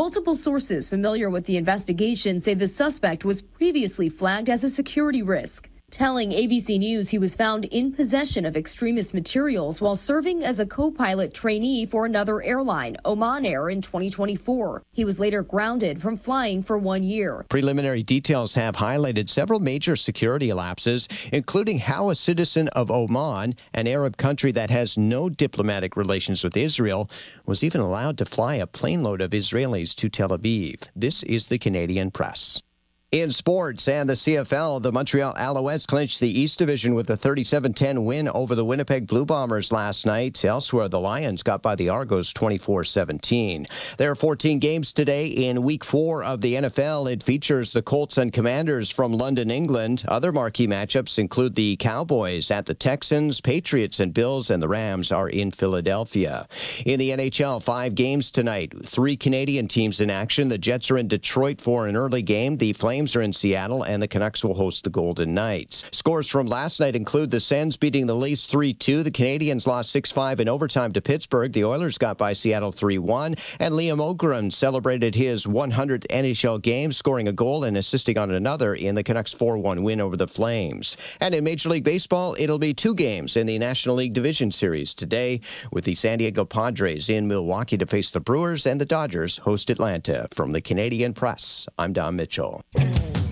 Multiple sources familiar with the investigation say the suspect was previously flagged as a security risk, telling ABC News he was found in possession of extremist materials while serving as a co-pilot trainee for another airline, Oman Air, in 2024. He was later grounded from flying for 1 year. Preliminary details have highlighted several major security lapses, including how a citizen of Oman, an Arab country that has no diplomatic relations with Israel, was even allowed to fly a plane load of Israelis to Tel Aviv. This is the Canadian Press. In sports and the CFL, the Montreal Alouettes clinched the East Division with a 37-10 win over the Winnipeg Blue Bombers last night. Elsewhere, the Lions got by the Argos 24-17. There are 14 games today in Week 4 of the NFL. It features the Colts and Commanders from London, England. Other marquee matchups include the Cowboys at the Texans, Patriots and Bills, and the Rams are in Philadelphia. In the NHL, 5 games tonight. 3 Canadian teams in action. The Jets are in Detroit for an early game. The Flames are in Seattle, and the Canucks will host the Golden Knights. Scores from last night include the Sens beating the Leafs 3-2. The Canadiens lost 6-5 in overtime to Pittsburgh. The Oilers got by Seattle 3-1. And Liam Ogren celebrated his 100th NHL game, scoring a goal and assisting on another in the Canucks 4-1 win over the Flames. And in Major League Baseball, it'll be 2 games in the National League Division Series today, with the San Diego Padres in Milwaukee to face the Brewers, and the Dodgers host Atlanta. From the Canadian Press, I'm Don Mitchell.